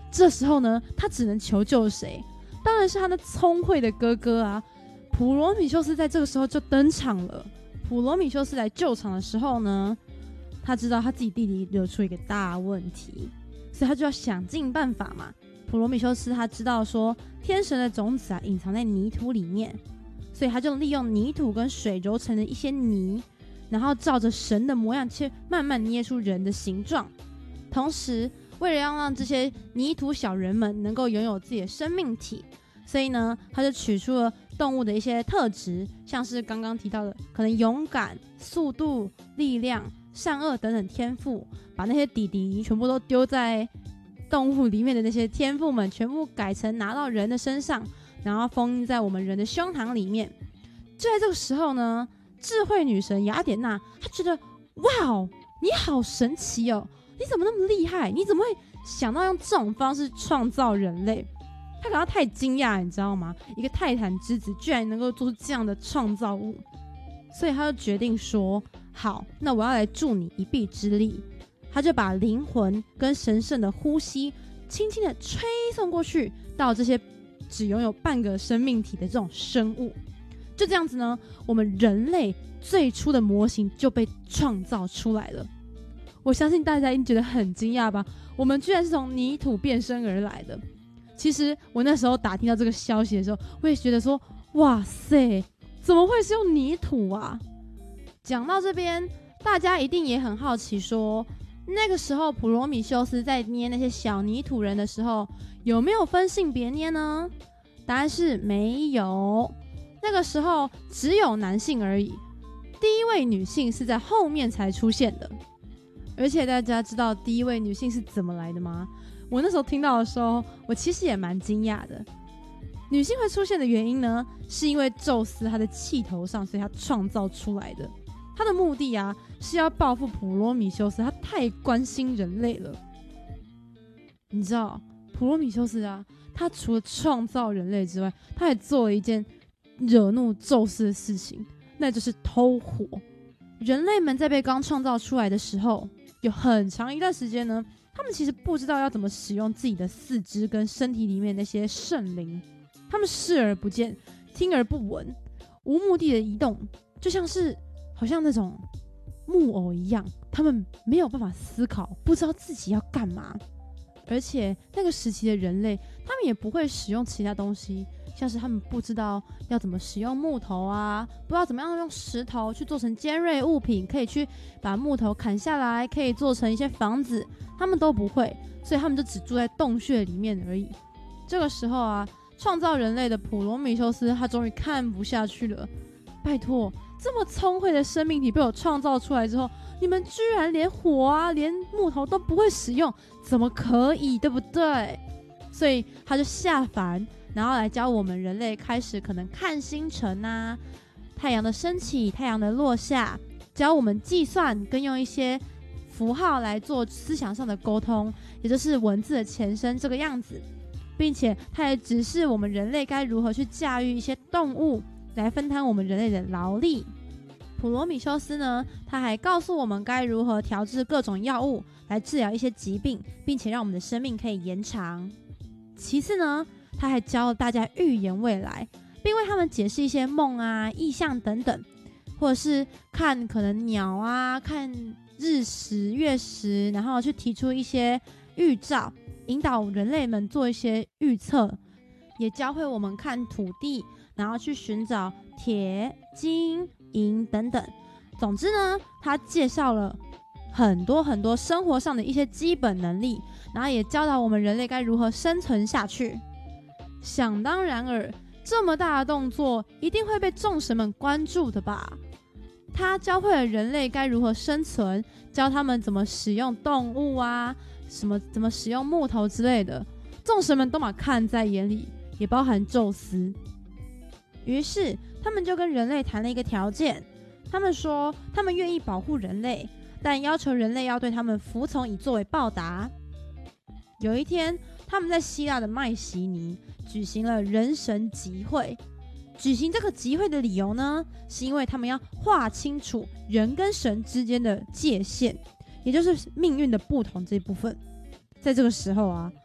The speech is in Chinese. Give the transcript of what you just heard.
这时候呢，他只能求救谁？当然是他那聪慧的哥哥啊！普罗米修斯在这个时候就登场了。普罗米修斯来救场的时候呢，他知道他自己弟弟惹出一个大问题，所以他就要想尽办法嘛。普罗米修斯他知道说天神的种子啊隐藏在泥土里面，所以他就利用泥土跟水揉成的一些泥，然后照着神的模样去慢慢捏出人的形状。同时为了要让这些泥土小人们能够拥有自己的生命体，所以呢他就取出了动物的一些特质，像是刚刚提到的可能勇敢、速度、力量、善恶等等天赋，把那些弟弟全部都丢在动物里面的那些天赋们全部改成拿到人的身上，然后封印在我们人的胸膛里面。就在这个时候呢，智慧女神雅典娜她觉得哇，你好神奇哦，你怎么那么厉害，你怎么会想到用这种方式创造人类？她感到太惊讶，你知道吗？一个泰坦之子居然能够做出这样的创造物，所以她就决定说好，那我要来助你一臂之力。他就把灵魂跟神圣的呼吸轻轻的吹送过去到这些只拥有半个生命体的这种生物。就这样子呢，我们人类最初的模型就被创造出来了。我相信大家一定觉得很惊讶吧，我们居然是从泥土变身而来的。其实我那时候打听到这个消息的时候，我也觉得说哇塞，怎么会是用泥土啊？讲到这边，大家一定也很好奇说，那个时候普罗米修斯在捏那些小泥土人的时候，有没有分性别捏呢？答案是没有，那个时候只有男性而已。第一位女性是在后面才出现的。而且大家知道第一位女性是怎么来的吗？我那时候听到的时候，我其实也蛮惊讶的。女性会出现的原因呢，是因为宙斯他的气头上，所以他创造出来的。他的目的啊，是要报复普罗米修斯，他太关心人类了。你知道，普罗米修斯啊，他除了创造人类之外，他还做了一件惹怒宙斯的事情，那就是偷火。人类们在被刚创造出来的时候，有很长一段时间呢，他们其实不知道要怎么使用自己的四肢跟身体里面那些圣灵，他们视而不见，听而不闻，无目的的移动，就像是好像那种木偶一样，他们没有办法思考，不知道自己要干嘛。而且那个时期的人类，他们也不会使用其他东西，像是他们不知道要怎么使用木头啊，不知道怎么样用石头去做成尖锐物品，可以去把木头砍下来，可以做成一些房子，他们都不会，所以他们就只住在洞穴里面而已。这个时候啊，创造人类的普罗米修斯他终于看不下去了，拜托，这么聪慧的生命体被我创造出来之后，你们居然连火啊连木头都不会使用，怎么可以，对不对？所以他就下凡，然后来教我们人类开始可能看星辰啊，太阳的升起，太阳的落下，教我们计算跟用一些符号来做思想上的沟通，也就是文字的前身这个样子。并且他也指示我们人类该如何去驾驭一些动物来分摊我们人类的劳力。普罗米修斯呢，他还告诉我们该如何调制各种药物来治疗一些疾病，并且让我们的生命可以延长。其次呢，他还教了大家预言未来，并为他们解释一些梦啊、意象等等，或者是看可能鸟啊、看日食、月食，然后去提出一些预兆，引导人类们做一些预测，也教会我们看土地，然后去寻找铁、金、银等等。总之呢，他介绍了很多很多生活上的一些基本能力，然后也教导我们人类该如何生存下去。想当然尔，这么大的动作一定会被众神们关注的吧？他教会了人类该如何生存，教他们怎么使用动物啊，怎么使用木头之类的，众神们都把看在眼里，也包含宙斯。于是他们就跟人类谈了一个条件，他们说他们愿意保护人类，但要求人类要对他们服从，以作为报答。有一天，他们在希腊的麦西尼举行了人神集会。举行这个集会的理由呢，是因为他们要划清楚人跟神之间的界限，也就是命运的不同这一部分。在这个时候啊，